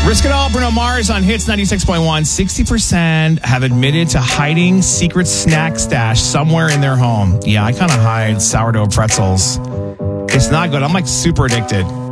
Risk It All, Bruno Mars on Hits 96.1. 60% have admitted to hiding secret snack stash somewhere in their home. Yeah, I kind of hide sourdough pretzels. It's not good. I'm like super addicted.